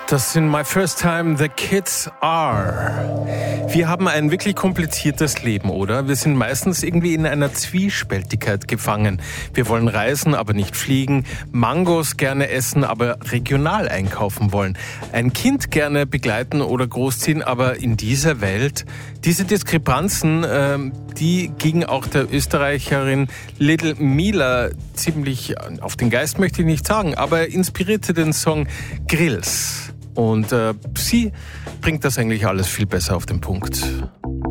Das sind My First Time The Kids Are. Wir haben ein wirklich kompliziertes Leben, oder? Wir sind meistens irgendwie in einer Zwiespältigkeit gefangen. Wir wollen reisen, aber nicht fliegen. Mangos gerne essen, aber regional einkaufen wollen. Ein Kind gerne begleiten oder großziehen, aber in dieser Welt, diese Diskrepanzen, die gingen auch der Österreicherin Little Mila ziemlich auf den Geist, möchte ich nicht sagen, aber inspirierte den Song Grills. Und sie bringt das eigentlich alles viel besser auf den Punkt.